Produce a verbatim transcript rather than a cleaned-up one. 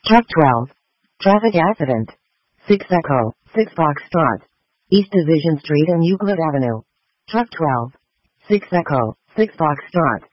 Truck twelve. Traffic accident. six Echo, six Foxtrot. East Division Street and Euclid Avenue. Truck twelve. six Echo, six Foxtrot.